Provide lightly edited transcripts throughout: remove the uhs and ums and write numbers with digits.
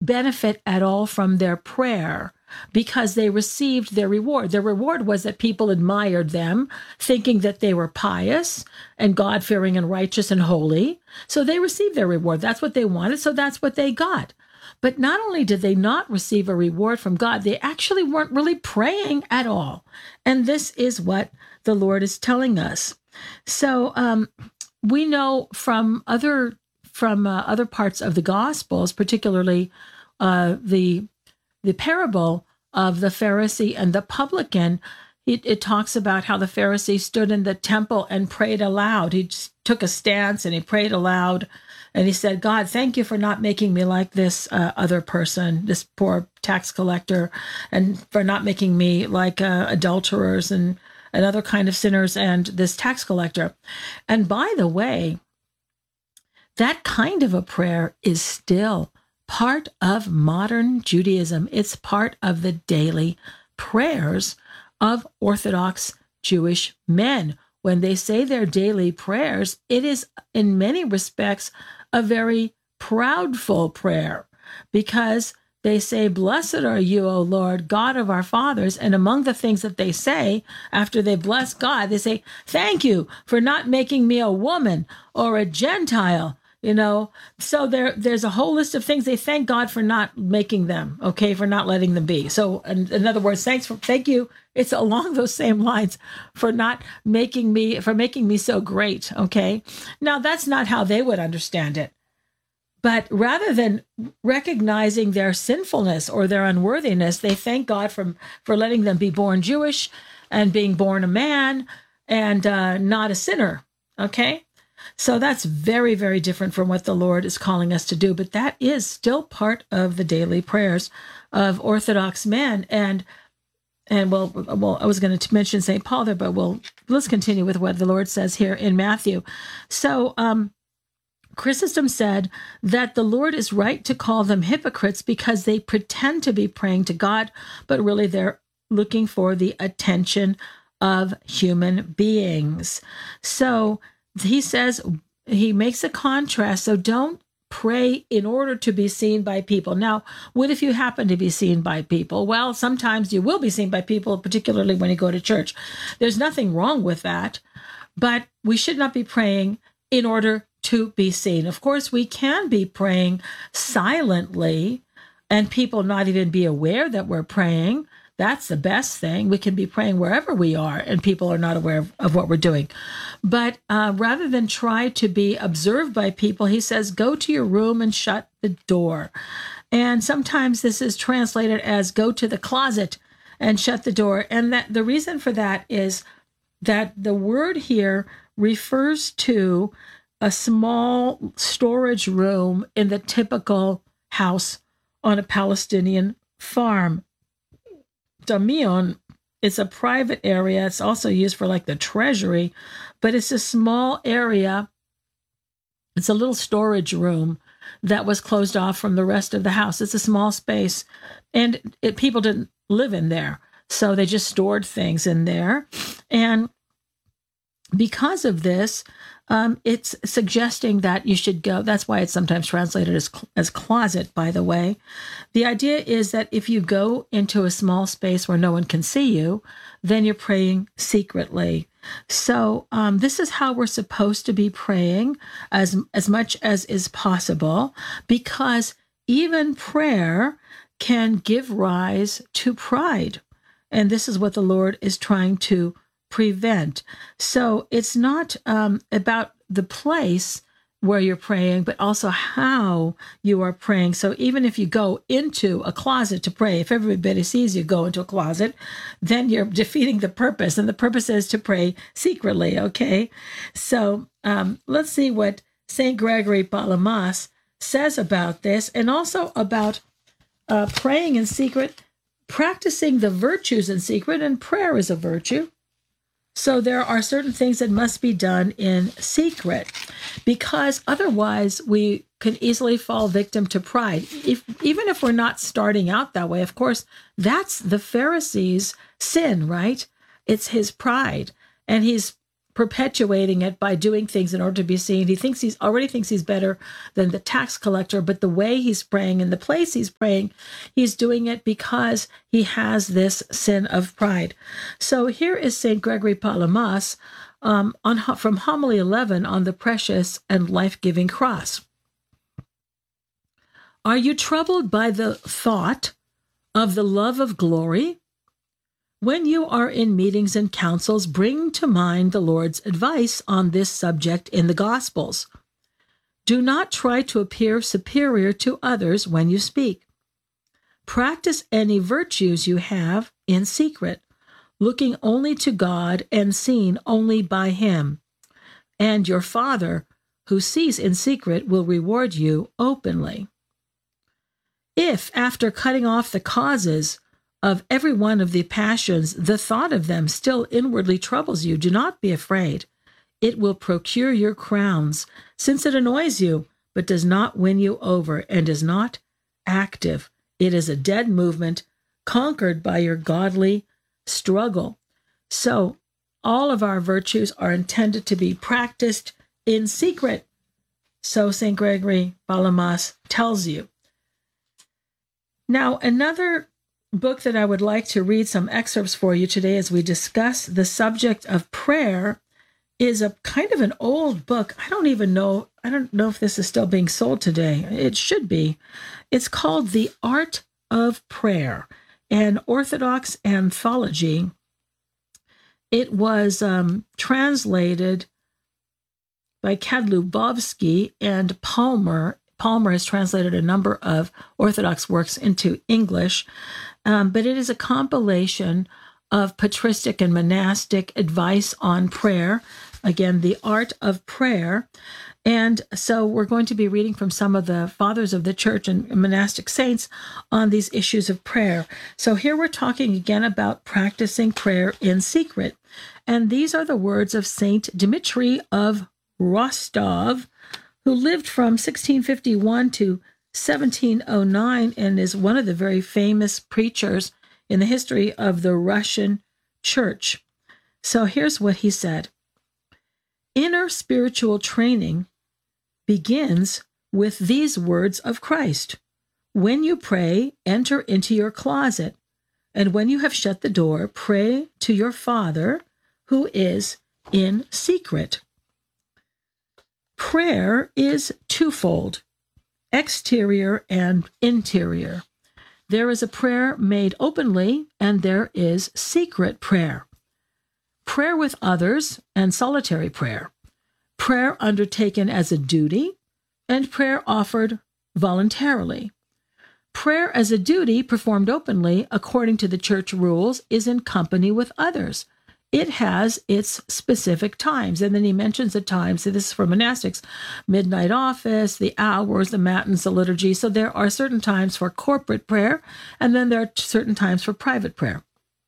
benefit at all from their prayer because they received their reward. Their reward was that people admired them, thinking that they were pious and God-fearing and righteous and holy. So they received their reward. That's what they wanted, so that's what they got. But not only did they not receive a reward from God, they actually weren't really praying at all. And this is what the Lord is telling us. So we know from other parts of the Gospels, particularly the parable of the Pharisee and the publican. It talks about how the Pharisee stood in the temple and prayed aloud. He just took a stance and he prayed aloud. And he said, God, thank you for not making me like this other person, this poor tax collector, and for not making me like adulterers and other kind of sinners and this tax collector. And by the way, that kind of a prayer is still part of modern Judaism. It's part of the daily prayers of Orthodox Jewish men. When they say their daily prayers, it is in many respects a very proudful prayer, because they say, blessed are you, O Lord, God of our fathers. And among the things that they say after they bless God, they say, thank you for not making me a woman or a Gentile. So there's a whole list of things. They thank God for not making them, okay, for not letting them be. So in other words, thank you. It's along those same lines for making me so great, okay? Now, that's not how they would understand it. But rather than recognizing their sinfulness or their unworthiness, they thank God for letting them be born Jewish and being born a man and not a sinner, okay? So that's very, very different from what the Lord is calling us to do. But that is still part of the daily prayers of Orthodox men. And well, I was going to mention St. Paul there, but let's continue with what the Lord says here in Matthew. So Chrysostom said that the Lord is right to call them hypocrites because they pretend to be praying to God, but really they're looking for the attention of human beings. So he says, he makes a contrast. So don't pray in order to be seen by people. Now, what if you happen to be seen by people? Well, sometimes you will be seen by people, particularly when you go to church. There's nothing wrong with that, but we should not be praying in order to be seen. Of course, we can be praying silently and people not even be aware that we're praying. That's the best thing. We can be praying wherever we are and people are not aware of what we're doing. But rather than try to be observed by people, he says, go to your room and shut the door. And sometimes this is translated as go to the closet and shut the door. And that the reason for that is that the word here refers to a small storage room in the typical house on a Palestinian farm. Damion is a private area. It's also used for like the treasury, but it's a small area. It's a little storage room that was closed off from the rest of the house. It's a small space, and people didn't live in there, so they just stored things in there. And because of this, it's suggesting that you should go. That's why it's sometimes translated as closet, by the way. The idea is that if you go into a small space where no one can see you, then you're praying secretly. So this is how we're supposed to be praying as much as is possible, because even prayer can give rise to pride. And this is what the Lord is trying to prevent. So it's not about the place where you're praying, but also how you are praying. So even if you go into a closet to pray, if everybody sees you go into a closet, then you're defeating the purpose. And the purpose is to pray secretly, okay? So let's see what St. Gregory Palamas says about this, and also about praying in secret, practicing the virtues in secret, and prayer is a virtue. So there are certain things that must be done in secret, because otherwise we can easily fall victim to pride. Even if we're not starting out that way, of course, that's the Pharisee's sin, right? It's his pride. And he's perpetuating it by doing things in order to be seen. He already thinks he's better than the tax collector, but the way he's praying and the place he's praying, he's doing it because he has this sin of pride. So here is St. Gregory Palamas from Homily 11 on the precious and life-giving cross. Are you troubled by the thought of the love of glory? When you are in meetings and councils, bring to mind the Lord's advice on this subject in the Gospels. Do not try to appear superior to others when you speak. Practice any virtues you have in secret, looking only to God and seen only by Him. And your Father, who sees in secret, will reward you openly. If, after cutting off the causes of every one of the passions, the thought of them still inwardly troubles you, do not be afraid. It will procure your crowns, since it annoys you, but does not win you over, and is not active. It is a dead movement, conquered by your godly struggle. So, all of our virtues are intended to be practiced in secret. So St. Gregory Palamas tells you. Now, another book that I would like to read some excerpts for you today as we discuss the subject of prayer is a kind of an old book. I don't know if this is still being sold today. It should be. It's called The Art of Prayer, an Orthodox anthology. It was translated by Kadlubovsky and Palmer. Palmer has translated a number of Orthodox works into English, but it is a compilation of patristic and monastic advice on prayer. Again, The Art of Prayer. And so we're going to be reading from some of the fathers of the church and monastic saints on these issues of prayer. So here we're talking again about practicing prayer in secret. And these are the words of Saint Dmitri of Rostov, who lived from 1651 to 1709 and is one of the very famous preachers in the history of the Russian church. So here's what he said. Inner spiritual training begins with these words of Christ. When you pray, enter into your closet, and when you have shut the door, pray to your Father who is in secret. Prayer is twofold, exterior and interior. There is a prayer made openly, and there is secret prayer. Prayer with others and solitary prayer. Prayer undertaken as a duty, and prayer offered voluntarily. Prayer as a duty performed openly, according to the church rules, is in company with others. It has its specific times. And then he mentions the times. So this is for monastics, midnight office, the hours, the matins, the liturgy. So there are certain times for corporate prayer, and then there are certain times for private prayer.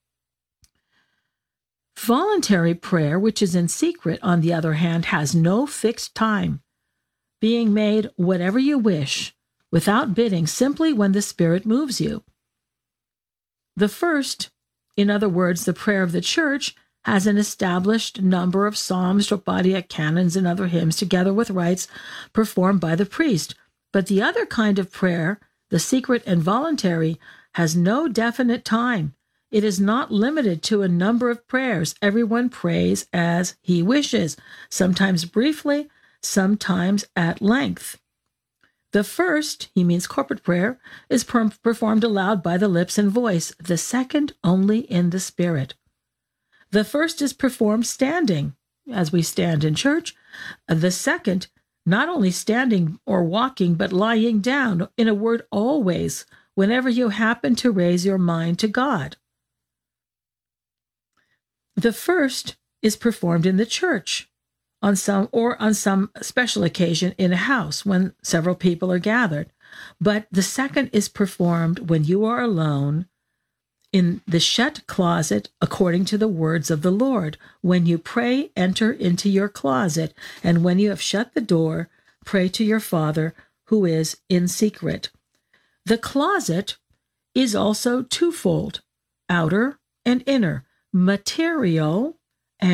Voluntary prayer, which is in secret, on the other hand, has no fixed time, being made whatever you wish, without bidding, simply when the Spirit moves you. The first, in other words, the prayer of the church, has an established number of psalms, Stropadia, canons, and other hymns, together with rites performed by the priest. But the other kind of prayer, the secret and voluntary, has no definite time. It is not limited to a number of prayers. Everyone prays as he wishes, sometimes briefly, sometimes at length. The first, he means corporate prayer, is performed aloud by the lips and voice, the second only in the Spirit. The first is performed standing, as we stand in church. The second, not only standing or walking, but lying down, in a word, always, whenever you happen to raise your mind to God. The first is performed in the church, on some special occasion in a house when several people are gathered. But the second is performed when you are alone, in the shut closet, according to the words of the Lord. When you pray, enter into your closet, and when you have shut the door, pray to your Father who is in secret. The closet is also twofold, outer and inner, material and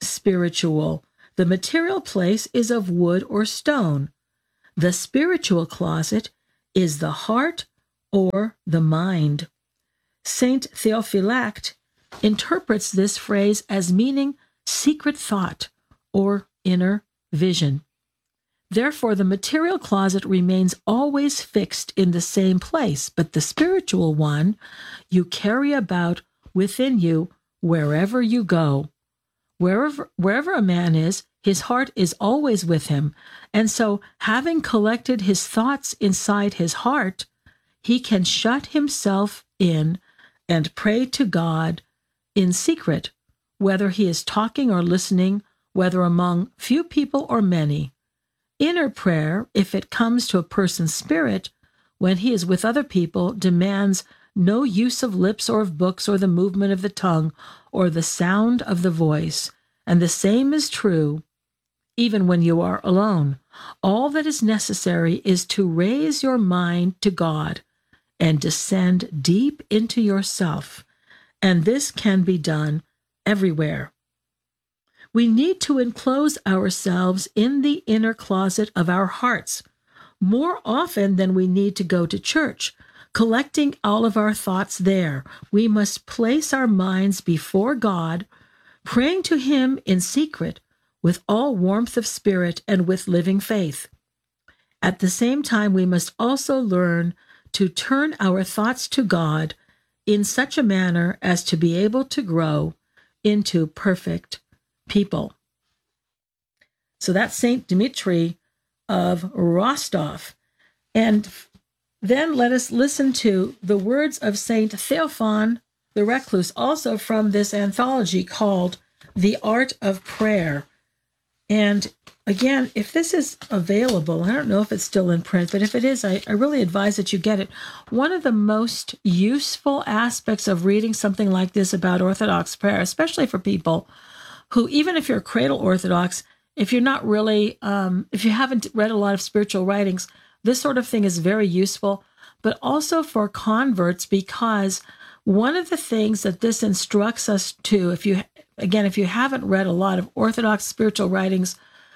spiritual. The material place is of wood or stone. The spiritual closet is the heart or the mind. Saint Theophylact interprets this phrase as meaning secret thought or inner vision. Therefore, the material closet remains always fixed in the same place, but the spiritual one you carry about within you wherever you go. Wherever a man is, his heart is always with him. And so, having collected his thoughts inside his heart, he can shut himself in and pray to God in secret, whether he is talking or listening, whether among few people or many. Inner prayer, if it comes to a person's spirit, when he is with other people, demands no use of lips or of books or the movement of the tongue or the sound of the voice. And the same is true even when you are alone. All that is necessary is to raise your mind to God and descend deep into yourself. And this can be done everywhere. We need to enclose ourselves in the inner closet of our hearts more often than we need to go to church, collecting all of our thoughts there. We must place our minds before God, praying to Him in secret with all warmth of spirit and with living faith. At the same time, we must also learn to turn our thoughts to God in such a manner as to be able to grow into perfect people. So that's Saint Dmitri of Rostov. And then let us listen to the words of Saint Theophan the Recluse, also from this anthology called The Art of Prayer. And again, if this is available, I don't know if it's still in print, but if it is, I really advise that you get it. One of the most useful aspects of reading something like this about Orthodox prayer, especially for people who, even if you're cradle Orthodox, if you're not really, if you haven't read a lot of spiritual writings, this sort of thing is very useful, but also for converts, because one of the things that this instructs us to, if you haven't read a lot of Orthodox spiritual writings,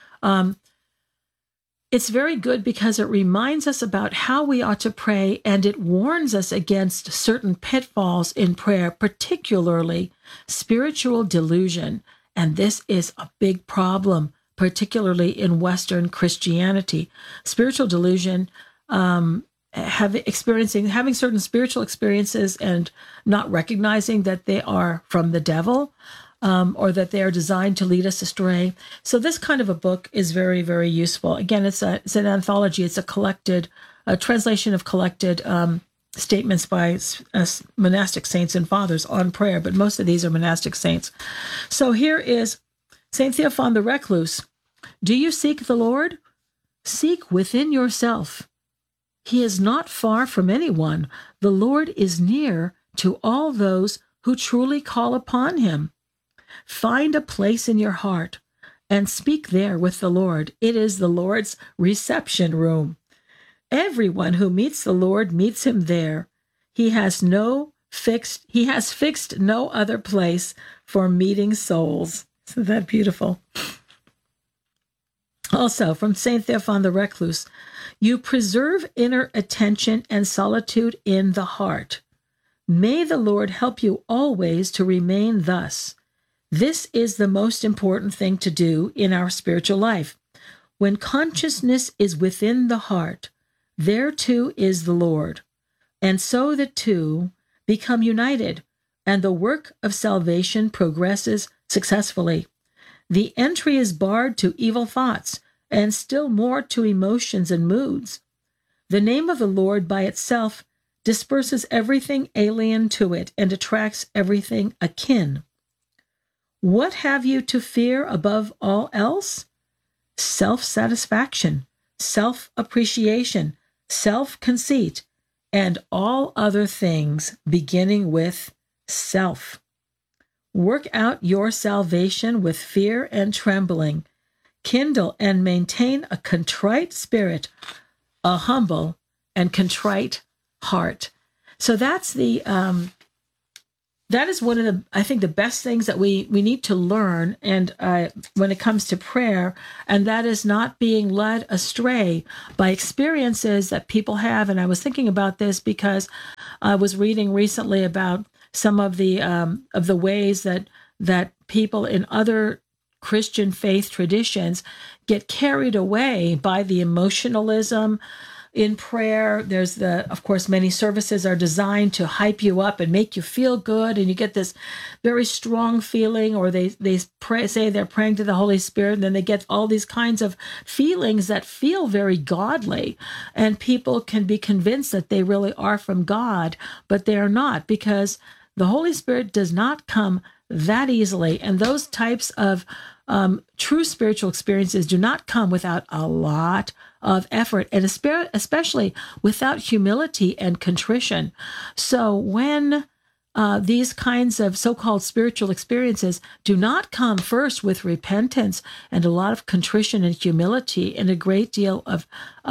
it's very good because it reminds us about how we ought to pray, and it warns us against certain pitfalls in prayer, particularly spiritual delusion. And this is a big problem, particularly in Western Christianity. Spiritual delusion, having certain spiritual experiences and not recognizing that they are from the devil, or that they are designed to lead us astray. So this kind of a book is very, very useful. Again, it's an anthology. It's a translation of collected statements by monastic saints and fathers on prayer, but most of these are monastic saints. So here is Saint Theophan the Recluse. Do you seek the Lord? Seek within yourself. He is not far from anyone. The Lord is near to all those who truly call upon him. Find a place in your heart and speak there with the Lord. It is the Lord's reception room. Everyone who meets the Lord meets him there. He has fixed no other place for meeting souls. Isn't that beautiful? Also, from Saint Theophan the Recluse, you preserve inner attention and solitude in the heart. May the Lord help you always to remain thus. This is the most important thing to do in our spiritual life. When consciousness is within the heart, there too is the Lord. And so the two become united, and the work of salvation progresses successfully. The entry is barred to evil thoughts, and still more to emotions and moods. The name of the Lord by itself disperses everything alien to it and attracts everything akin. What have you to fear above all else? Self-satisfaction, self-appreciation, self-conceit, and all other things beginning with self. Work out your salvation with fear and trembling. Kindle and maintain a contrite spirit, a humble and contrite heart. So that's the that is one of the, I think, the best things that we need to learn, and when it comes to prayer, and that is not being led astray by experiences that people have. And I was thinking about this because I was reading recently about some of the ways that people in other Christian faith traditions get carried away by the emotionalism in prayer. There's of course, many services are designed to hype you up and make you feel good, and you get this very strong feeling, or they say they're praying to the Holy Spirit, and then they get all these kinds of feelings that feel very godly, and people can be convinced that they really are from God, but they are not, because the Holy Spirit does not come that easily, and those types of true spiritual experiences do not come without a lot of effort, and especially without humility and contrition. So when these kinds of so-called spiritual experiences do not come first with repentance and a lot of contrition and humility and a great deal of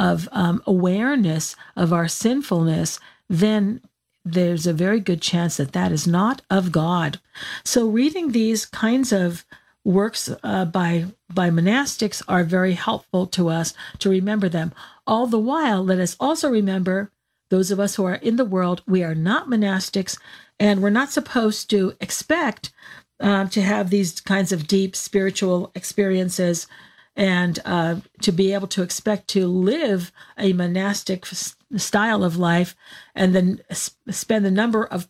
awareness of our sinfulness, then there's a very good chance that that is not of God. So reading these kinds of works by monastics are very helpful to us to remember them. All the while, let us also remember, those of us who are in the world, we are not monastics, and we're not supposed to expect to have these kinds of deep spiritual experiences and to be able to expect to live a monastic style of life and then spend the number of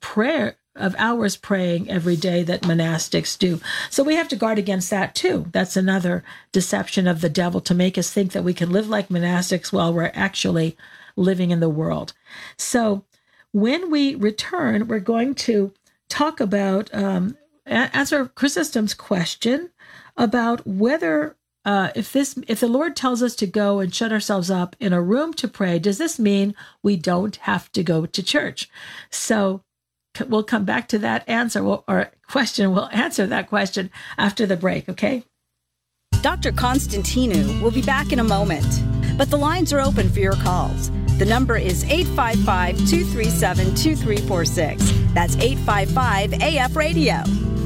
hours praying every day that monastics do. So we have to guard against that too. That's another deception of the devil, to make us think that we can live like monastics while we're actually living in the world. So when we return, we're going to talk about, answer Chrysostom's question about whether if the Lord tells us to go and shut ourselves up in a room to pray, does this mean we don't have to go to church? So we'll come back to that answer or question. We'll answer that question after the break, okay? Dr. Constantinou will be back in a moment, but the lines are open for your calls. The number is 855-237-2346. That's 855-AF-RADIO.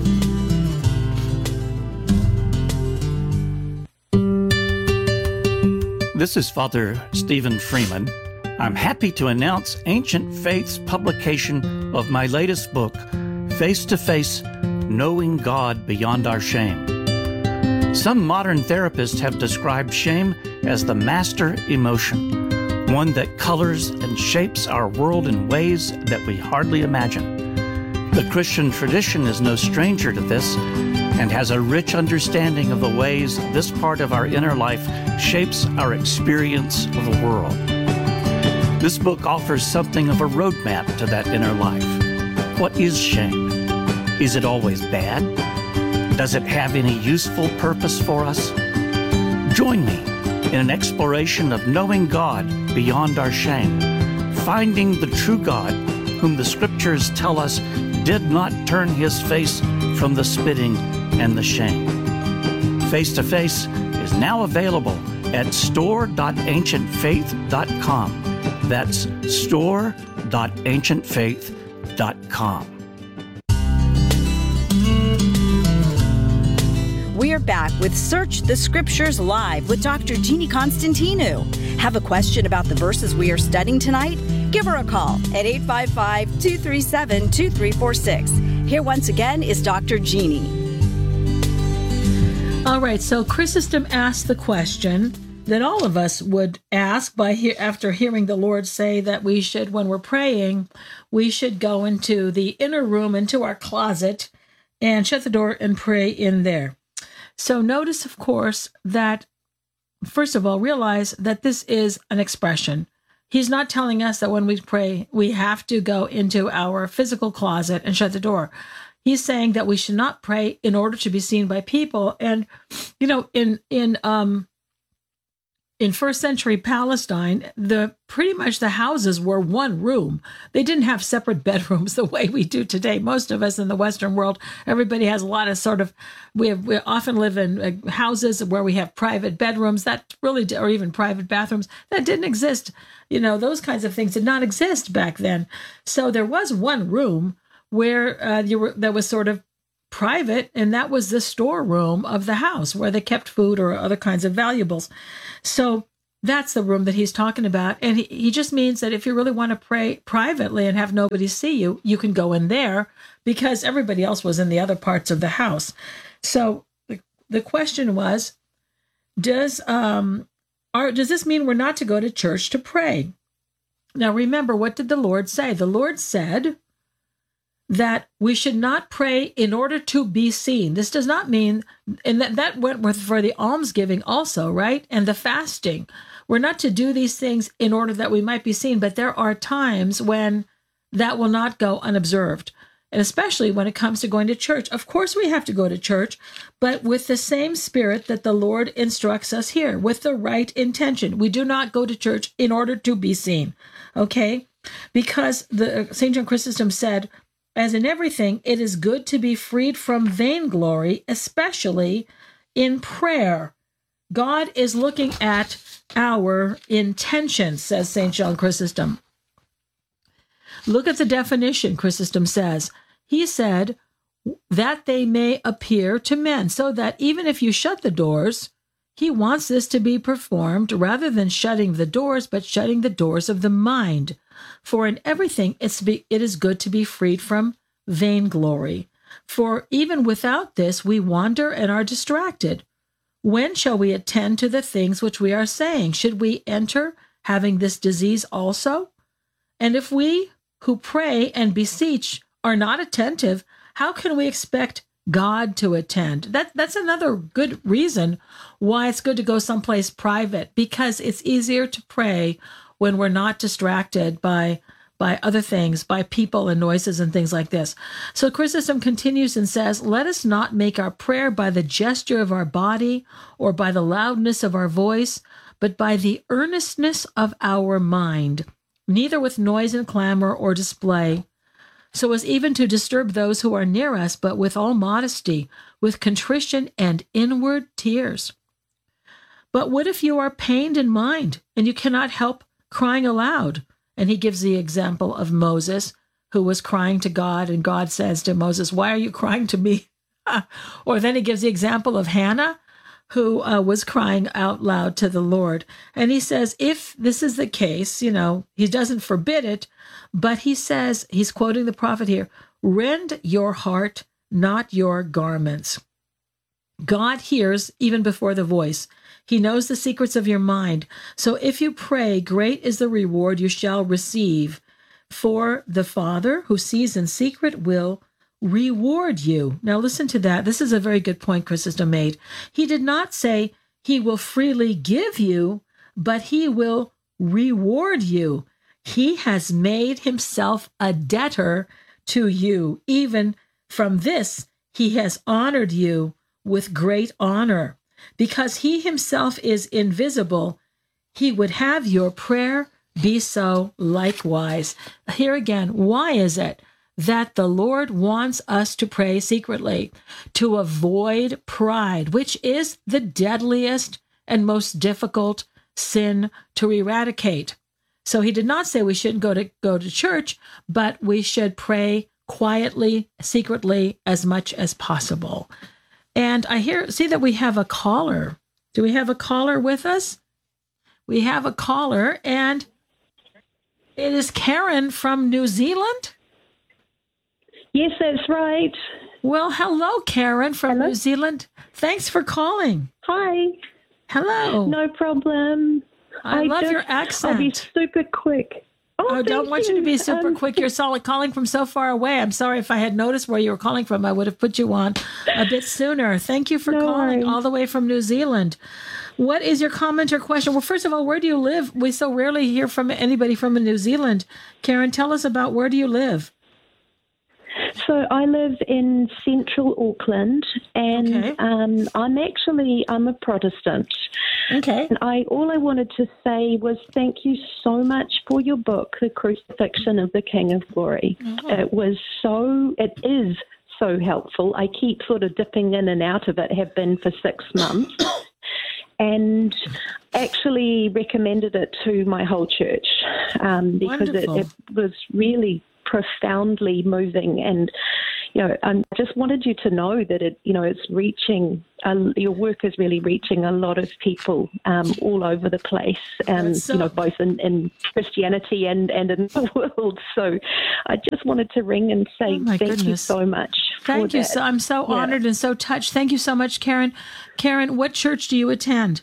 This is Father Stephen Freeman. I'm happy to announce Ancient Faith's publication of my latest book, Face to Face, Knowing God Beyond Our Shame. Some modern therapists have described shame as the master emotion, one that colors and shapes our world in ways that we hardly imagine. The Christian tradition is no stranger to this and has a rich understanding of the ways this part of our inner life shapes our experience of the world. This book offers something of a roadmap to that inner life. What is shame? Is it always bad? Does it have any useful purpose for us? Join me in an exploration of knowing God beyond our shame, finding the true God whom the Scriptures tell us did not turn his face from the spitting and the shame. Face to Face is now available at store.ancientfaith.com. That's store.ancientfaith.com. We are back with Search the Scriptures Live with Dr. Jeannie Constantinou. Have a question about the verses we are studying tonight? Give her a call at 855-237-2346. Here once again is Dr. Jeannie. All right, so Chrysostom asked the question that all of us would ask after hearing the Lord say that we should, when we're praying, we should go into the inner room, into our closet, and shut the door and pray in there. So notice, of course, that, first of all, realize that this is an expression. He's not telling us that when we pray, we have to go into our physical closet and shut the door. He's saying that we should not pray in order to be seen by people. And, you know, in first century Palestine, pretty much the houses were one room. They didn't have separate bedrooms the way we do today. Most of us in the Western world, everybody has a lot of we often live in houses where we have private bedrooms that really, or even private bathrooms that didn't exist. You know, those kinds of things did not exist back then. So there was one room where that was sort of private, and that was the storeroom of the house where they kept food or other kinds of valuables. So that's the room that he's talking about. And he just means that if you really want to pray privately and have nobody see you, you can go in there because everybody else was in the other parts of the house. So the question was, does this mean we're not to go to church to pray? Now, remember, what did the Lord say? The Lord said that we should not pray in order to be seen. This does not mean, and that went with for the almsgiving also, right? And the fasting. We're not to do these things in order that we might be seen, but there are times when that will not go unobserved. And especially when it comes to going to church. Of course, we have to go to church, but with the same spirit that the Lord instructs us here, with the right intention. We do not go to church in order to be seen, okay? Because the St. John Chrysostom said, as in everything, it is good to be freed from vainglory, especially in prayer. God is looking at our intentions, says St. John Chrysostom. Look at the definition, Chrysostom says. He said, that they may appear to men, so that even if you shut the doors, he wants this to be performed rather than shutting the doors, but shutting the doors of the mind. For in everything it is good to be freed from vainglory. For even without this, we wander and are distracted. When shall we attend to the things which we are saying? Should we enter having this disease also? And if we who pray and beseech are not attentive, how can we expect God to attend? That's another good reason why it's good to go someplace private, because it's easier to pray when we're not distracted by other things, by people and noises and things like this. So Chrysostom continues and says, let us not make our prayer by the gesture of our body or by the loudness of our voice, but by the earnestness of our mind, neither with noise and clamor or display, so as even to disturb those who are near us, but with all modesty, with contrition and inward tears. But what if you are pained in mind and you cannot help crying aloud? And he gives the example of Moses, who was crying to God, and God says to Moses, why are you crying to me? Or then he gives the example of Hannah, who was crying out loud to the Lord. And he says, if this is the case, he doesn't forbid it, but he says, he's quoting the prophet here, rend your heart, not your garments. God hears even before the voice. He knows the secrets of your mind. So if you pray, great is the reward you shall receive. For the Father who sees in secret will reward you. Now listen to that. This is a very good point Chrysostom made. He did not say he will freely give you, but he will reward you. He has made himself a debtor to you. Even from this, he has honored you with great honor. Because he himself is invisible, he would have your prayer be so likewise. Here again, why is it that the Lord wants us to pray secretly? To avoid pride, which is the deadliest and most difficult sin to eradicate. So he did not say we shouldn't go to church, but we should pray quietly, secretly, as much as possible. And I see that we have a caller. Do we have a caller with us? We have a caller, and it is Karen from New Zealand. Yes, that's right. Well, hello, Karen from New Zealand. Thanks for calling. Hi. Hello. No problem. I love your accent. I'll be super quick. I don't want you to be super quick. You're calling from so far away. I'm sorry. If I had noticed where you were calling from, I would have put you on a bit sooner. Thank you for calling all the way from New Zealand. What is your comment or question? Well, first of all, where do you live? We so rarely hear from anybody from New Zealand. Karen, tell us about where do you live? So I live in central Auckland, and I'm a Protestant. Okay. And all I wanted to say was thank you so much for your book, The Crucifixion of the King of Glory. Oh. It is so helpful. I keep sort of dipping in and out of it, have been for 6 months, and actually recommended it to my whole church because it was really profoundly moving. And, I just wanted you to know that it's reaching, your work is really reaching a lot of people all over the place, both in Christianity and in the world. So I just wanted to ring and say thank you so much. Thank you. So I'm so honored and so touched. Thank you so much, Karen. Karen, what church do you attend?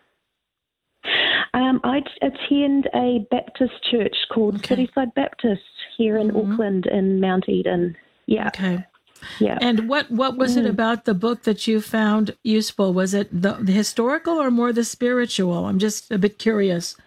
I attend a Baptist church called Cityside Baptist here in Auckland in Mount Eden. Yeah. Okay. Yeah. And what was it about the book that you found useful? Was it the historical or more the spiritual? I'm just a bit curious.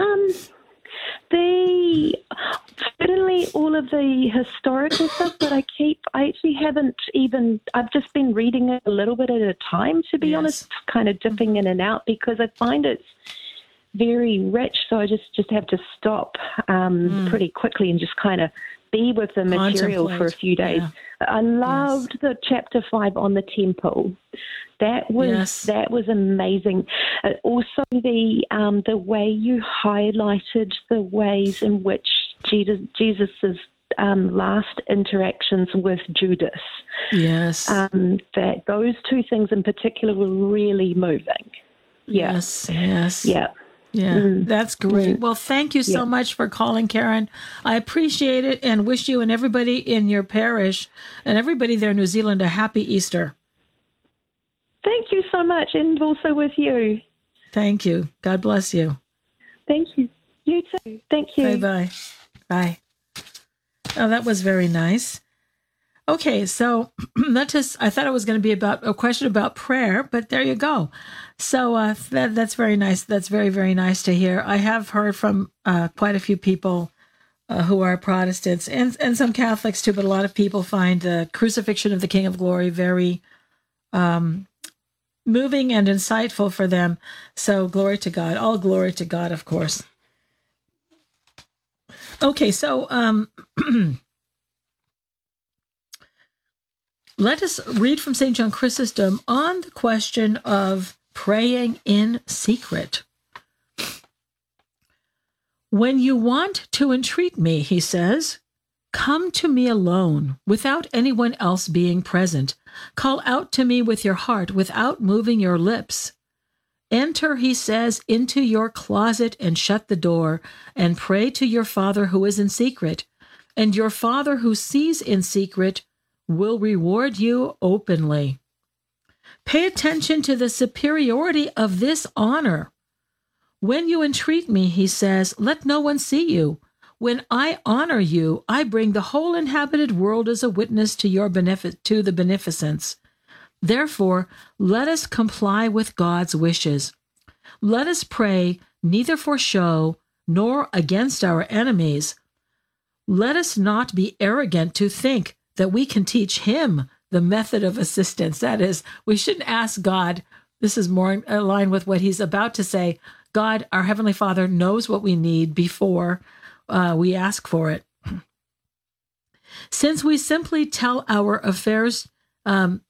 Certainly all of the historical stuff that I actually haven't even, I've just been reading it a little bit at a time, to be honest, kind of dipping in and out, because I find it's very rich. So I just have to stop pretty quickly and just kind of be with the material for a few days. Yeah. I loved the chapter 5 on the temple. That was amazing. Also, the way you highlighted the ways in which Jesus's last interactions with Judas. Yes. That those two things in particular were really moving. Yeah. Yes. Yes. Yeah. Yeah, that's great. Well, thank you so much for calling, Karen. I appreciate it and wish you and everybody in your parish and everybody there in New Zealand a happy Easter. Thank you so much, and also with you. Thank you. God bless you. Thank you. You too. Thank you. Bye-bye. Bye. Oh, that was very nice. Okay, so I thought it was going to be about a question about prayer, but there you go. So that's very nice. That's very, very nice to hear. I have heard from quite a few people who are Protestants and some Catholics too, but a lot of people find the crucifixion of the King of Glory very moving and insightful for them. So glory to God. All glory to God, of course. Okay, so let us read from St. John Chrysostom on the question of praying in secret. When you want to entreat me, he says, come to me alone, without anyone else being present. Call out to me with your heart, without moving your lips. Enter, he says, into your closet and shut the door, and pray to your Father who is in secret. And your Father who sees in secret will reward you openly. Pay attention to the superiority of this honor. When you entreat me, he says, let no one see you. When I honor you, I bring the whole inhabited world as a witness to your to the beneficence. Therefore, let us comply with God's wishes. Let us pray neither for show nor against our enemies. Let us not be arrogant to think that we can teach him the method of assistance. That is, we shouldn't ask God. This is more in line with what he's about to say. God, our Heavenly Father, knows what we need before we ask for it. Since we simply tell our affairs to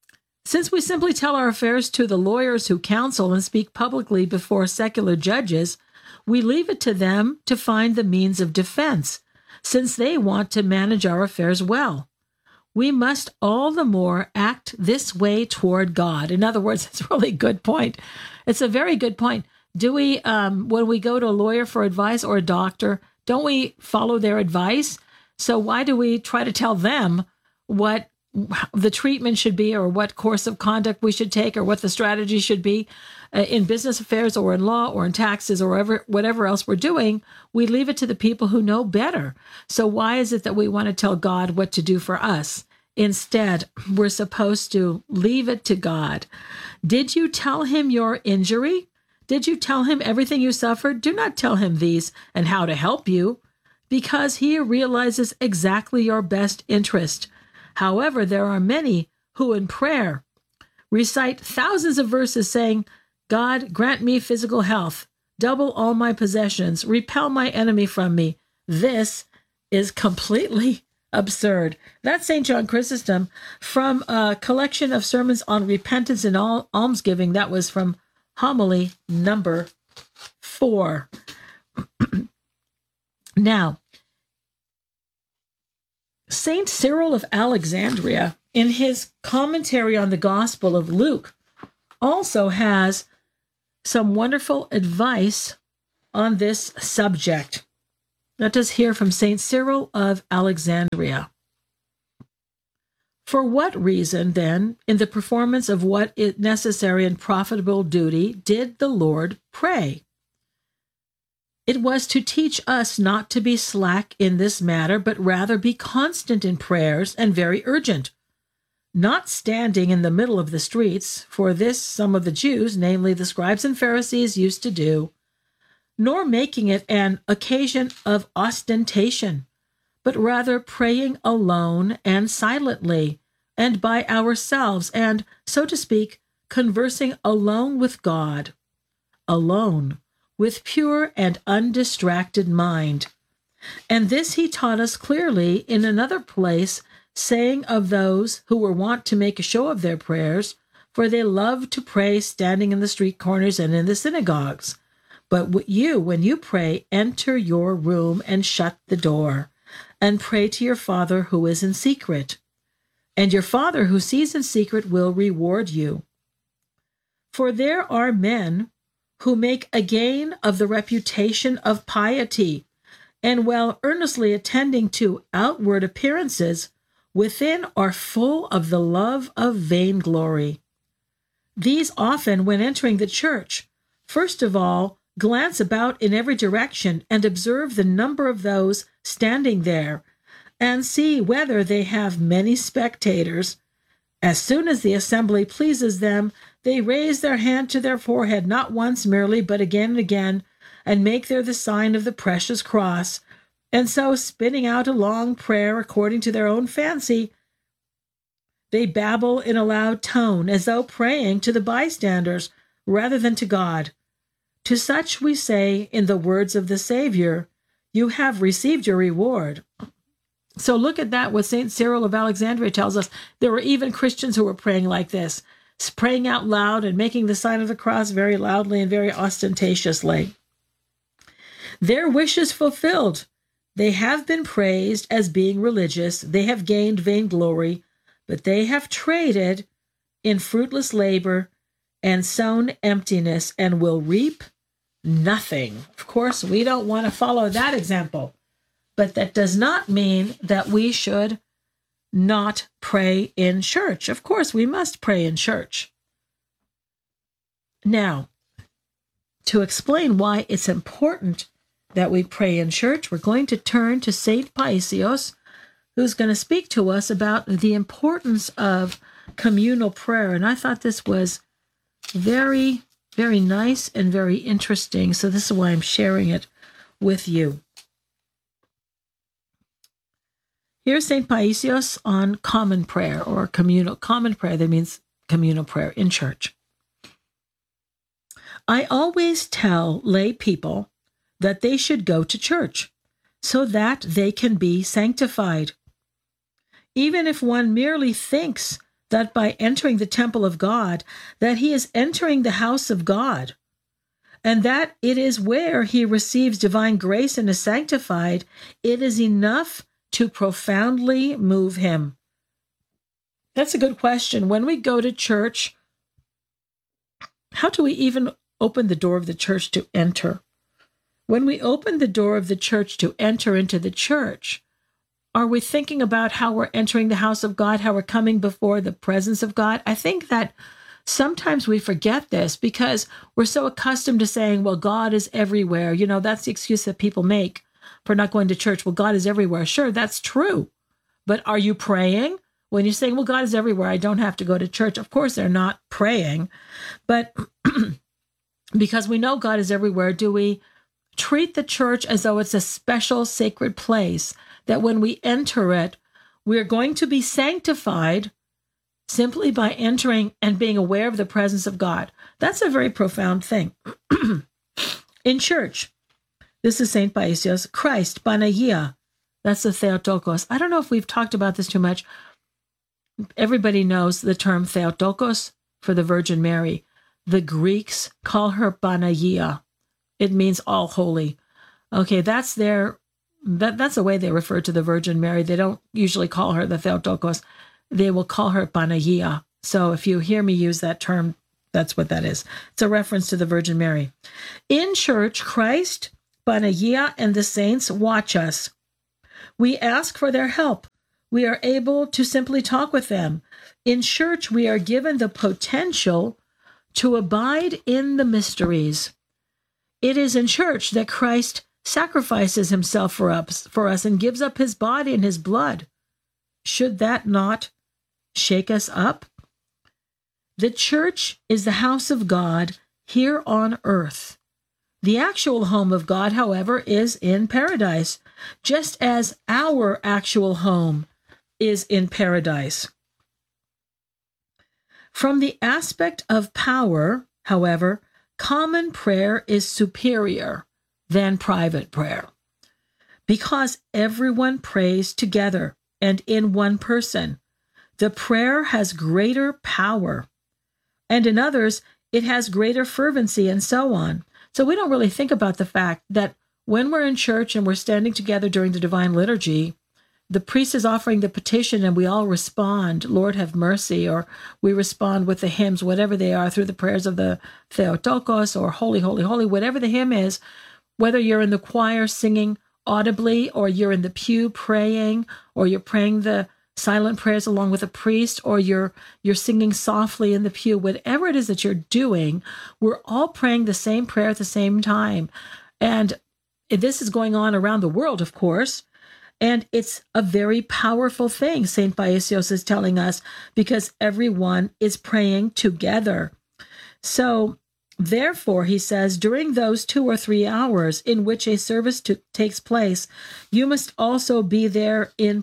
the lawyers who counsel and speak publicly before secular judges, we leave it to them to find the means of defense, since they want to manage our affairs well. We must all the more act this way toward God. In other words, it's a really good point. It's a very good point. Do we, when we go to a lawyer for advice or a doctor, don't we follow their advice? So why do we try to tell them what the treatment should be or what course of conduct we should take or what the strategy should be in business affairs or in law or in taxes or whatever else we're doing? We leave it to the people who know better. So why is it that we want to tell God what to do for us? Instead, we're supposed to leave it to God. Did you tell him your injury? Did you tell him everything you suffered? Do not tell him these and how to help you, because he realizes exactly your best interest. However, there are many who in prayer recite thousands of verses saying, God, grant me physical health, double all my possessions, repel my enemy from me. This is completely absurd. That's St. John Chrysostom from a collection of sermons on repentance and almsgiving. That was from homily number 4. Now, Saint Cyril of Alexandria, in his commentary on the Gospel of Luke, also has some wonderful advice on this subject. Let us hear from Saint Cyril of Alexandria. For what reason, then, in the performance of what is necessary and profitable duty, did the Lord pray? It was to teach us not to be slack in this matter, but rather be constant in prayers and very urgent, not standing in the middle of the streets, for this some of the Jews, namely the scribes and Pharisees, used to do, nor making it an occasion of ostentation, but rather praying alone and silently, and by ourselves, and, so to speak, conversing alone with God, alone, with pure and undistracted mind. And this he taught us clearly in another place, saying of those who were wont to make a show of their prayers, for they loved to pray standing in the street corners and in the synagogues. But you, when you pray, enter your room and shut the door, and pray to your Father who is in secret. And your Father who sees in secret will reward you. For there are men who make a gain of the reputation of piety, and while earnestly attending to outward appearances, within are full of the love of vainglory. These often, when entering the church, first of all, glance about in every direction and observe the number of those standing there, and see whether they have many spectators. As soon as the assembly pleases them, they raise their hand to their forehead, not once merely, but again and again, and make there the sign of the precious cross, and so, spinning out a long prayer according to their own fancy, they babble in a loud tone, as though praying to the bystanders rather than to God. To such we say, in the words of the Savior, "You have received your reward." So look at that, what St. Cyril of Alexandria tells us. There were even Christians who were praying like this, praying out loud and making the sign of the cross very loudly and very ostentatiously. Their wishes fulfilled. They have been praised as being religious. They have gained vainglory, but they have traded in fruitless labor and sown emptiness and will reap nothing. Of course, we don't want to follow that example. But that does not mean that we should not pray in church. Of course, we must pray in church. Now, to explain why it's important that we pray in church, we're going to turn to St. Paisios, who's going to speak to us about the importance of communal prayer. And I thought this was very, very nice and very interesting. So this is why I'm sharing it with you. Here's St. Paisios on common prayer or common prayer. That means communal prayer in church. I always tell lay people that they should go to church so that they can be sanctified. Even if one merely thinks that by entering the temple of God, that he is entering the house of God, and that it is where he receives divine grace and is sanctified, it is enough to profoundly move him. That's a good question. When we go to church, how do we even open the door of the church to enter? When we open the door of the church to enter into the church, are we thinking about how we're entering the house of God, how we're coming before the presence of God? I think that sometimes we forget this because we're so accustomed to saying, well, God is everywhere. You know, that's the excuse that people make for not going to church. Well, God is everywhere. Sure, that's true. But are you praying? When you're saying, well, God is everywhere, I don't have to go to church. Of course, they're not praying. But because we know God is everywhere, do we treat the church as though it's a special sacred place, that when we enter it, we're going to be sanctified simply by entering and being aware of the presence of God? That's a very profound thing. In church, this is St. Paisios, Christ, Panagia, that's the Theotokos. I don't know if we've talked about this too much. Everybody knows the term Theotokos for the Virgin Mary. The Greeks call her Panagia. It means all holy. Okay, that's their That's the way they refer to the Virgin Mary. They don't usually call her the Theotokos. They will call her Panagia. So if you hear me use that term, that's what that is. It's a reference to the Virgin Mary. In church, Christ, Panagia, and the saints watch us. We ask for their help. We are able to simply talk with them. In church, we are given the potential to abide in the mysteries. It is in church that Christ sacrifices himself for us and gives up his body and his blood. Should that not shake us up? The church is the house of God here on earth. The actual home of God, however, is in paradise, just as our actual home is in paradise. From the aspect of power, however, common prayer is superior than private prayer, because everyone prays together and in one person. The prayer has greater power, and in others, it has greater fervency, and so on. So we don't really think about the fact that when we're in church and we're standing together during the divine liturgy, the priest is offering the petition and we all respond, Lord have mercy, or we respond with the hymns, whatever they are, through the prayers of the Theotokos or Holy, Holy, Holy, whatever the hymn is, whether you're in the choir singing audibly or you're in the pew praying or you're praying the silent prayers along with a priest or you're singing softly in the pew, whatever it is that you're doing, we're all praying the same prayer at the same time. And this is going on around the world, of course. And it's a very powerful thing, St. Paisios is telling us, because everyone is praying together. So, therefore, he says, during those 2 or 3 hours in which a service takes place, you must also be there in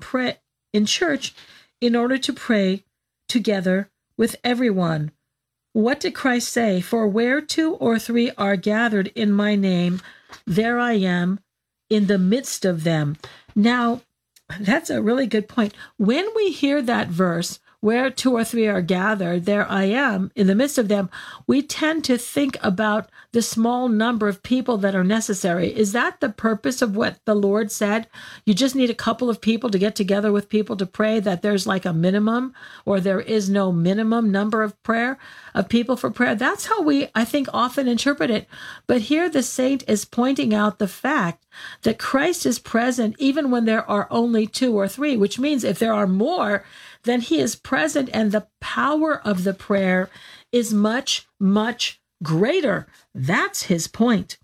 church in order to pray together with everyone. What did Christ say? For where 2 or 3 are gathered in my name, there I am in the midst of them. Now, that's a really good point. When we hear that verse, where 2 or 3 are gathered, there I am in the midst of them, we tend to think about the small number of people that are necessary. Is that the purpose of what the Lord said? You just need a couple of people to get together with people to pray, that there's like a minimum, or there is no minimum number of people for prayer. That's how we, I think, often interpret it. But here the saint is pointing out the fact that Christ is present even when there are only 2 or 3, which means if there are more, then he is present, and the power of the prayer is much, much greater. That's his point.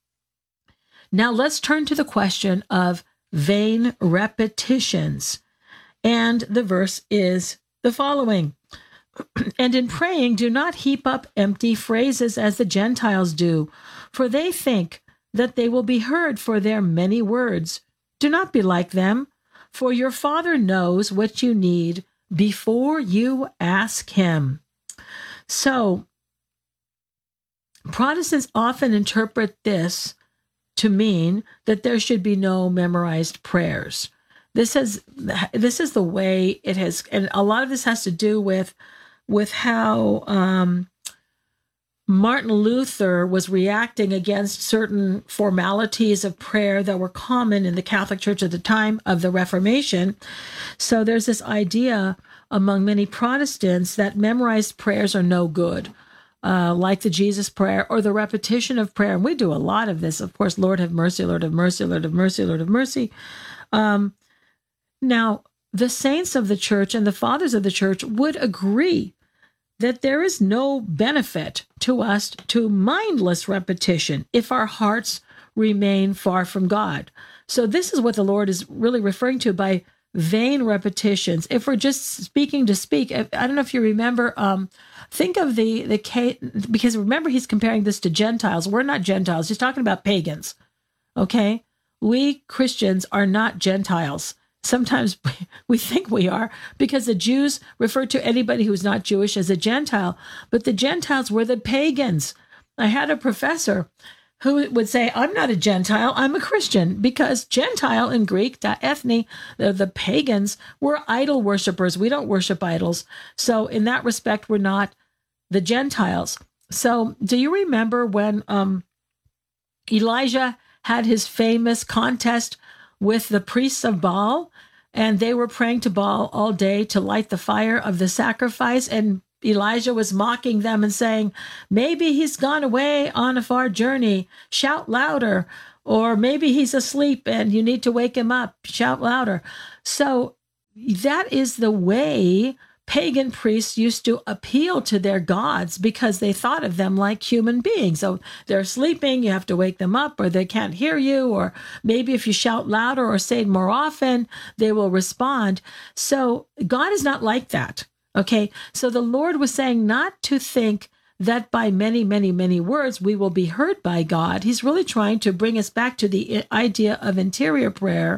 Now let's turn to the question of vain repetitions. And the verse is the following. And in praying, do not heap up empty phrases as the Gentiles do, for they think that they will be heard for their many words. Do not be like them, for your Father knows what you need before you ask him. So, Protestants often interpret this to mean that there should be no memorized prayers. This is the way it has, and a lot of this has to do with how Martin Luther was reacting against certain formalities of prayer that were common in the Catholic Church at the time of the Reformation. So there's this idea among many Protestants that memorized prayers are no good, like the Jesus prayer or the repetition of prayer. And we do a lot of this, of course, Lord have mercy, Lord have mercy, Lord have mercy, Lord have mercy. Now, the saints of the church and the fathers of the church would agree that there is no benefit to us to mindless repetition if our hearts remain far from God. So this is what the Lord is really referring to by vain repetitions. If we're just speaking to speak, I don't know if you remember, think of the case, because remember he's comparing this to Gentiles. We're not Gentiles. He's talking about pagans, okay? We Christians are not Gentiles. Sometimes we think we are, because the Jews refer to anybody who's not Jewish as a Gentile, but the Gentiles were the pagans. I had a professor who would say, I'm not a Gentile, I'm a Christian, because Gentile in Greek, ta ethne, the pagans, were idol worshipers. We don't worship idols. So in that respect, we're not the Gentiles. So do you remember when Elijah had his famous contest with the priests of Baal, and they were praying to Baal all day to light the fire of the sacrifice. And Elijah was mocking them and saying, maybe he's gone away on a far journey. Shout louder. Or maybe he's asleep and you need to wake him up. Shout louder. So that is the way pagan priests used to appeal to their gods, because they thought of them like human beings. So they're sleeping, you have to wake them up, or they can't hear you, or maybe if you shout louder or say it more often, they will respond. So God is not like that. Okay. So the Lord was saying not to think that by many, many, many words we will be heard by God. He's really trying to bring us back to the idea of interior prayer,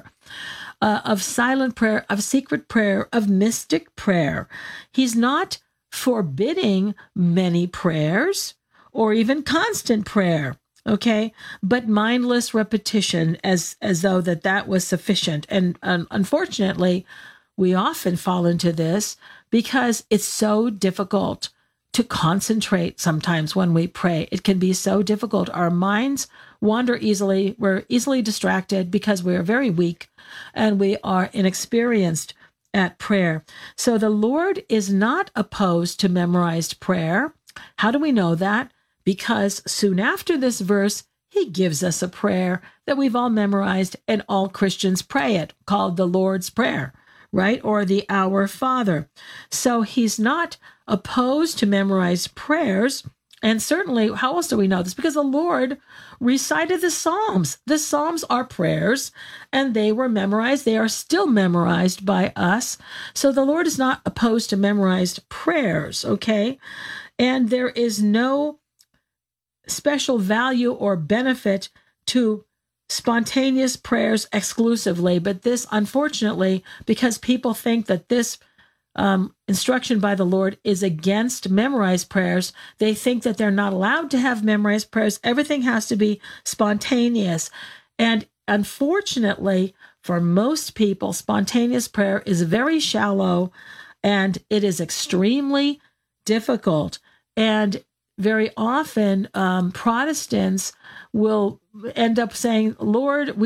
of silent prayer, of secret prayer, of mystic prayer. He's not forbidding many prayers or even constant prayer, okay? But mindless repetition as though that was sufficient. And unfortunately, we often fall into this because it's so difficult to concentrate sometimes when we pray. It can be so difficult. Our minds wander easily. We're easily distracted because we are very weak and we are inexperienced at prayer. So the Lord is not opposed to memorized prayer. How do we know that? Because soon after this verse, he gives us a prayer that we've all memorized and all Christians pray it, called the Lord's Prayer, right? Or the Our Father. So he's not opposed to memorized prayers. And certainly, how else do we know this? Because the Lord recited the Psalms. The Psalms are prayers, and they were memorized. They are still memorized by us. So the Lord is not opposed to memorized prayers, okay? And there is no special value or benefit to spontaneous prayers exclusively. But this, unfortunately, because people think that this instruction by the Lord is against memorized prayers, they think that they're not allowed to have memorized prayers. Everything has to be spontaneous. And unfortunately, for most people, spontaneous prayer is very shallow and it is extremely difficult. And very often, Protestants will end up saying, Lord,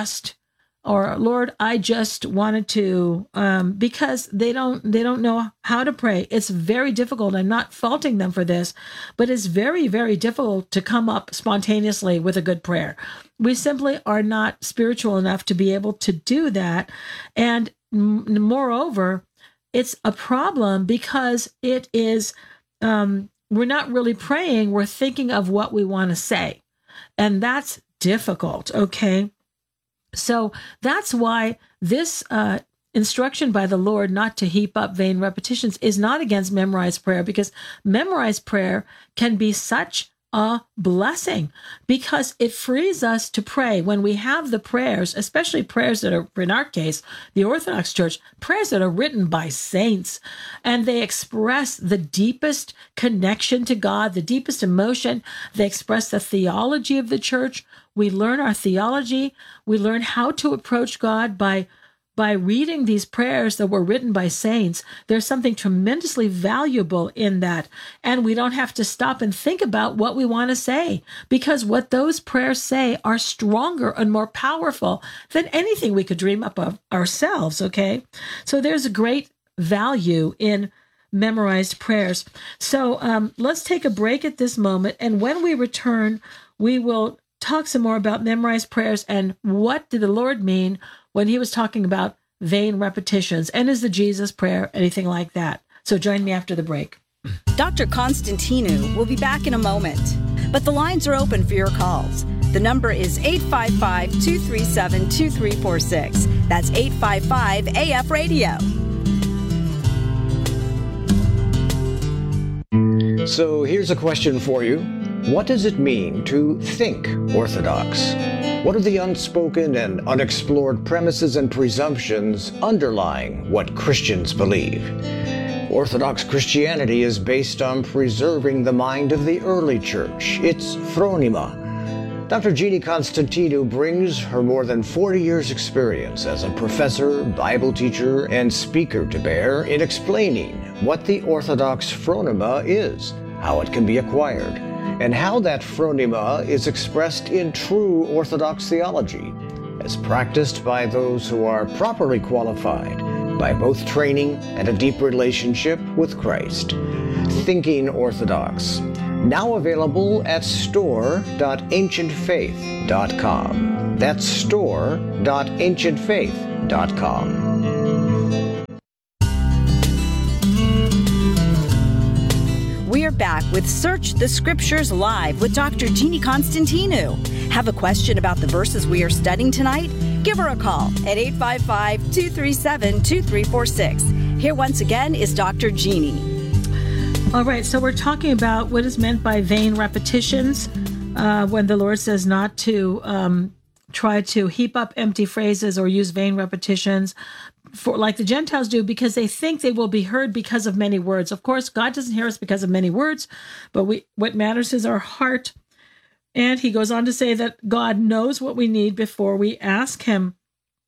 or Lord, I just wanted to, because they don't know how to pray. It's very difficult. I'm not faulting them for this, but it's very, very difficult to come up spontaneously with a good prayer. We simply are not spiritual enough to be able to do that. And moreover, it's a problem because it is, we're not really praying. We're thinking of what we want to say. And that's difficult, okay? So that's why this instruction by the Lord not to heap up vain repetitions is not against memorized prayer, because memorized prayer can be such a blessing because it frees us to pray. When we have the prayers, especially prayers that are, in our case, the Orthodox Church, prayers that are written by saints, and they express the deepest connection to God, the deepest emotion. They express the theology of the church. We learn our theology. We learn how to approach God by reading these prayers that were written by saints. There's something tremendously valuable in that. And we don't have to stop and think about what we want to say, because what those prayers say are stronger and more powerful than anything we could dream up of ourselves, okay? So there's a great value in memorized prayers. So let's take a break at this moment. And when we return, we will talk some more about memorized prayers and what did the Lord mean when he was talking about vain repetitions, and is the Jesus prayer anything like that? So join me after the break. Dr. Constantinou will be back in a moment, but the lines are open for your calls. The number is 855-237-2346. That's 855-AF-RADIO. So here's a question for you. What does it mean to think Orthodox? What are the unspoken and unexplored premises and presumptions underlying what Christians believe? Orthodox Christianity is based on preserving the mind of the early church, its phronima. Dr. Jeannie Constantinou brings her more than 40 years' experience as a professor, Bible teacher, and speaker to bear in explaining what the Orthodox phronima is, how it can be acquired, and how that phronima is expressed in true Orthodox theology. as practiced by those who are properly qualified by both training and a deep relationship with Christ. Thinking Orthodox, now available at store.ancientfaith.com. That's store.ancientfaith.com. We are back with Search the Scriptures Live with Dr. Jeannie Constantinou. Have a question about the verses we are studying tonight? Give her a call at 855-237-2346. Here once again is Dr. Jeannie. All right, so we're talking about what is meant by vain repetitions when the Lord says not to try to heap up empty phrases or use vain repetitions for like the Gentiles do, because they think they will be heard because of many words. Of course, God doesn't hear us because of many words, but what matters is our heart. And he goes on to say that God knows what we need before we ask him.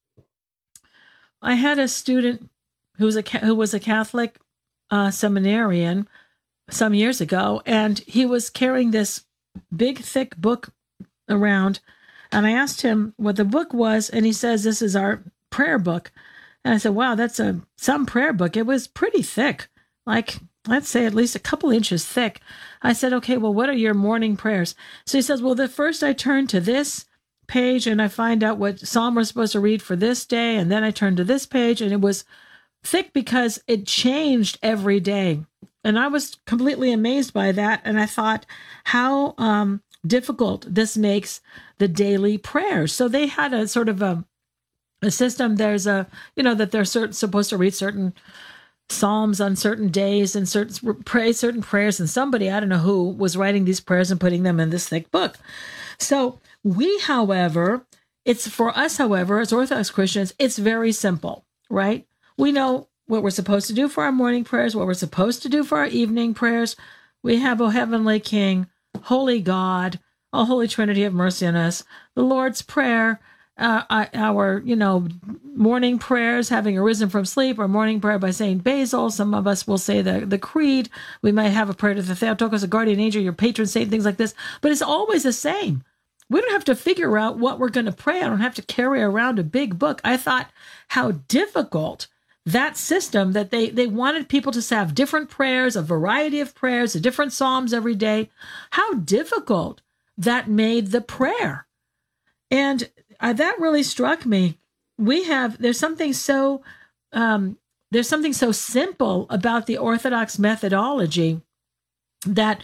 I had a student who was a Catholic seminarian some years ago, and he was carrying this big, thick book around. And I asked him what the book was, and he says, "This is our prayer book." And I said, "Wow, that's some prayer book." It was pretty thick, like let's say at least a couple inches thick. I said, "Okay, well, what are your morning prayers?" So he says, "Well, first I turn to this page and I find out what psalm we're supposed to read for this day, and then I turn to this page," and it was thick because it changed every day. And I was completely amazed by that, and I thought how difficult this makes the daily prayers. So they had a sort of a system. There's that they're supposed to read certain psalms on certain days and pray certain prayers. And somebody, I don't know who, was writing these prayers and putting them in this thick book. So for us, as Orthodox Christians, it's very simple, right? We know what we're supposed to do for our morning prayers, what we're supposed to do for our evening prayers. We have, O Heavenly King, Holy God, O Holy Trinity, have mercy on us. The Lord's Prayer, our morning prayers, having arisen from sleep, or morning prayer by Saint Basil. Some of us will say the Creed. We might have a prayer to the Theotokos, a guardian angel, your patron saint, things like this. But it's always the same. We don't have to figure out what we're going to pray. I don't have to carry around a big book. I thought how difficult that system, that they wanted people to have different prayers, a variety of prayers, different psalms every day, how difficult that made the prayer. And that really struck me. There's something so simple about the Orthodox methodology that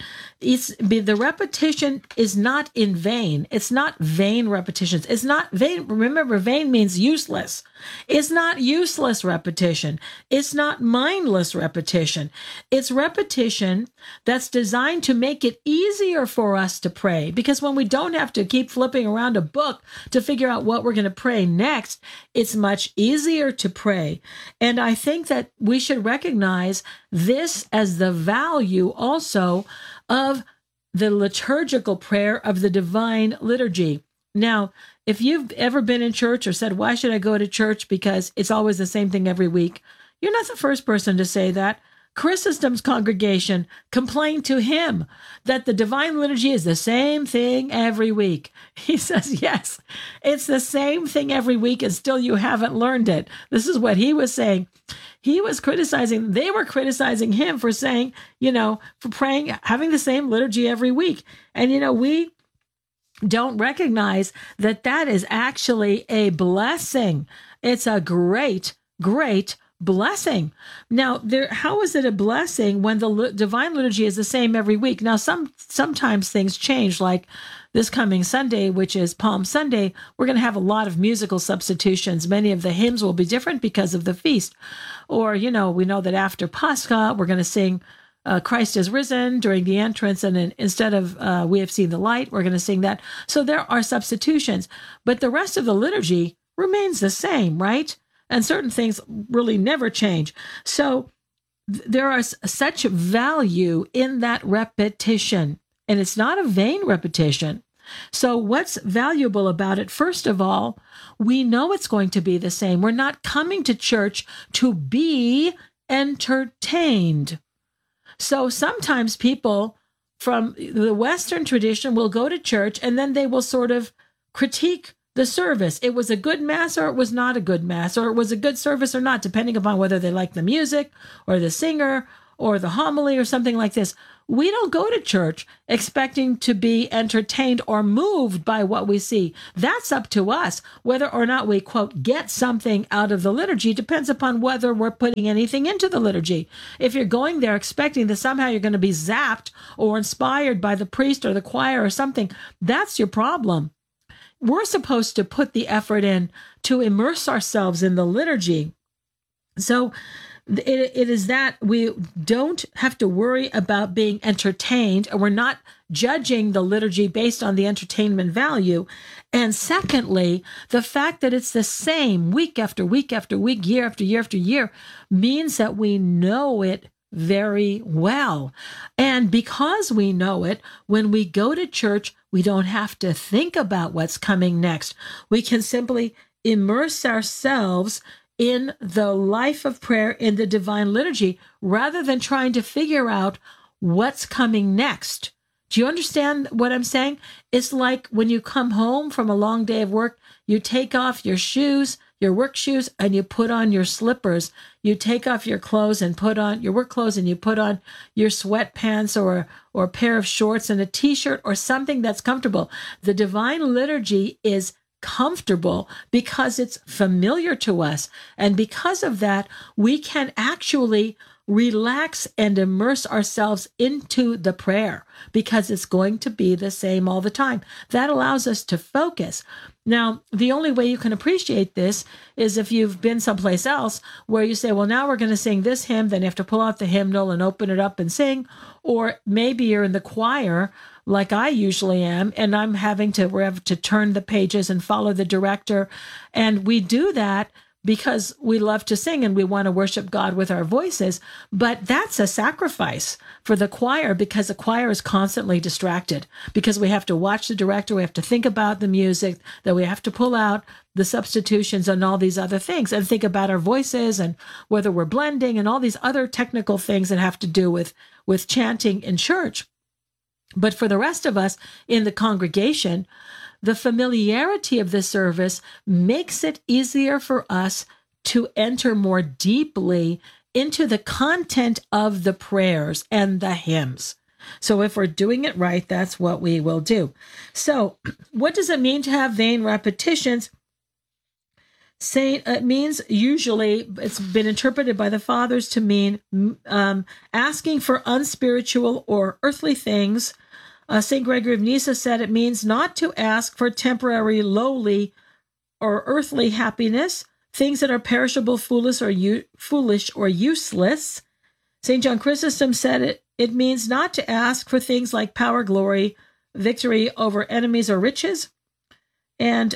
the repetition is not in vain. It's not vain repetitions. It's not vain. Remember, vain means useless. It's not useless repetition. It's not mindless repetition. It's repetition that's designed to make it easier for us to pray. Because when we don't have to keep flipping around a book to figure out what we're going to pray next, it's much easier to pray. And I think that we should recognize this as the value also of the liturgical prayer of the Divine Liturgy. Now, if you've ever been in church or said, "Why should I go to church? Because it's always the same thing every week," you're not the first person to say that. Chrysostom's congregation complained to him that the Divine Liturgy is the same thing every week. He says, yes, it's the same thing every week, and still you haven't learned it. This is what he was saying. They were criticizing him for saying, for praying, having the same liturgy every week. And, we don't recognize that is actually a blessing. It's a great, great blessing. Now, how is it a blessing when the Divine Liturgy is the same every week? Now, sometimes things change, like this coming Sunday, which is Palm Sunday, we're going to have a lot of musical substitutions. Many of the hymns will be different because of the feast. Or, we know that after Pascha, we're going to sing Christ is risen during the entrance, and instead of we have seen the light, we're going to sing that. So there are substitutions, but the rest of the liturgy remains the same, right? And certain things really never change. So there are such value in that repetition, and it's not a vain repetition. So what's valuable about it? First of all, we know it's going to be the same. We're not coming to church to be entertained. So sometimes people from the Western tradition will go to church and then they will sort of critique the service. It was a good mass or it was not a good mass, or it was a good service or not, depending upon whether they like the music or the singer or the homily or something like this. We don't go to church expecting to be entertained or moved by what we see. That's up to us. Whether or not we, quote, get something out of the liturgy depends upon whether we're putting anything into the liturgy. If you're going there expecting that somehow you're going to be zapped or inspired by the priest or the choir or something, that's your problem. We're supposed to put the effort in to immerse ourselves in the liturgy. So it is that we don't have to worry about being entertained, and we're not judging the liturgy based on the entertainment value. And secondly, the fact that it's the same week after week after week, year after year after year, means that we know it very well. And because we know it, when we go to church, we don't have to think about what's coming next. We can simply immerse ourselves in the life of prayer in the divine liturgy rather than trying to figure out what's coming next. Do you understand what I'm saying? It's like when you come home from a long day of work, you take off your shoes, your work shoes, and you put on your slippers. You take off your clothes and put on your work clothes, and you put on your sweatpants or a pair of shorts and a t-shirt or something that's comfortable. The divine liturgy is comfortable because it's familiar to us. And because of that, we can actually relax and immerse ourselves into the prayer because it's going to be the same all the time. That allows us to focus. Now, the only way you can appreciate this is if you've been someplace else where you say, well, now we're going to sing this hymn, then you have to pull out the hymnal and open it up and sing. Or maybe you're in the choir like I usually am, and I'm having to turn the pages and follow the director. And we do that because we love to sing and we want to worship God with our voices. But that's a sacrifice for the choir because the choir is constantly distracted because we have to watch the director, we have to think about the music, that we have to pull out the substitutions and all these other things and think about our voices and whether we're blending and all these other technical things that have to do with chanting in church. But for the rest of us in the congregation, the familiarity of this service makes it easier for us to enter more deeply into the content of the prayers and the hymns. So if we're doing it right, that's what we will do. So what does it mean to have vain repetitions? It means usually it's been interpreted by the fathers to mean asking for unspiritual or earthly things. St. Gregory of Nyssa said it means not to ask for temporary, lowly, or earthly happiness, things that are perishable, foolish, or useless. St. John Chrysostom said it means not to ask for things like power, glory, victory over enemies, or riches. And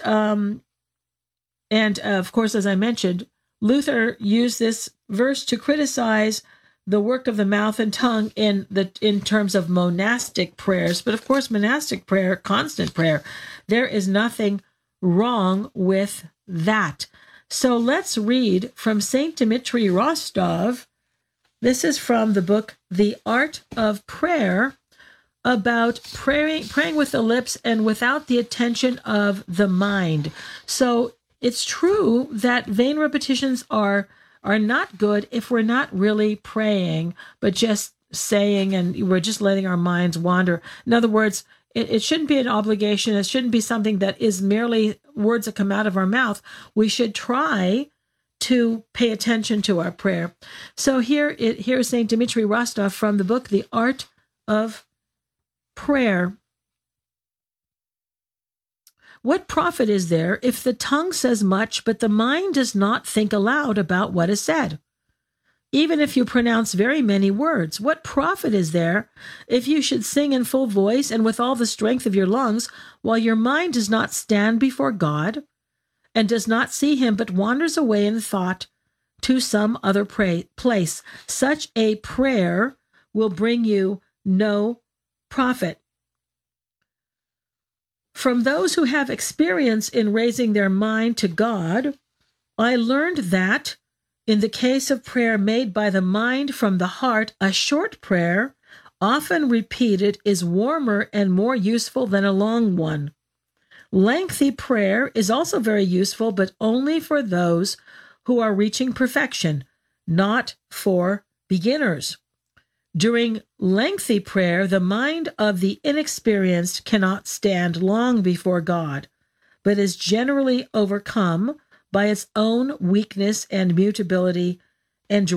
of course, as I mentioned, Luther used this verse to criticize the work of the mouth and tongue in terms of monastic prayers. But of course, monastic prayer, constant prayer, there is nothing wrong with that. So let's read from St. Dmitri Rostov. This is from the book, The Art of Prayer, about praying with the lips and without the attention of the mind. So it's true that vain repetitions are not good if we're not really praying, but just saying and we're just letting our minds wander. In other words, it shouldn't be an obligation. It shouldn't be something that is merely words that come out of our mouth. We should try to pay attention to our prayer. So here's St. Dmitri Rostov from the book, The Art of Prayer. What profit is there if the tongue says much, but the mind does not think aloud about what is said? Even if you pronounce very many words, what profit is there if you should sing in full voice and with all the strength of your lungs, while your mind does not stand before God and does not see him, but wanders away in thought to some other place? Such a prayer will bring you no profit. From those who have experience in raising their mind to God, I learned that, in the case of prayer made by the mind from the heart, a short prayer, often repeated, is warmer and more useful than a long one. Lengthy prayer is also very useful, but only for those who are reaching perfection, not for beginners. During lengthy prayer, the mind of the inexperienced cannot stand long before God, but is generally overcome by its own weakness and mutability and